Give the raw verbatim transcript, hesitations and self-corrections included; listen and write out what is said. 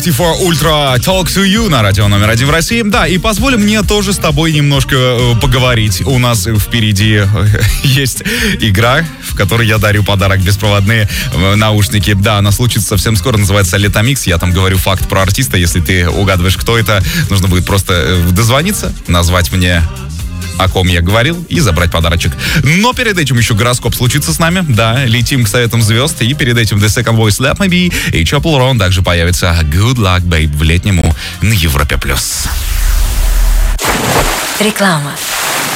Тифа Ультра Talk to You на радио номер один в России. Да, и позволь мне тоже с тобой немножко э, поговорить. У нас впереди э, есть игра, в которой я дарю подарок беспроводные э, наушники. Да, она случится совсем скоро, называется Летомикс. Я там говорю факт про артиста. Если ты угадываешь, кто это, нужно будет просто э, дозвониться, назвать мне, о ком я говорил, и забрать подарочек. Но перед этим еще гороскоп случится с нами. Да, летим к советам звезд. И перед этим The Second Voice Let Me Be и Chapel Roan. Также появится Good Luck Babe в летнему на Европе+. Реклама.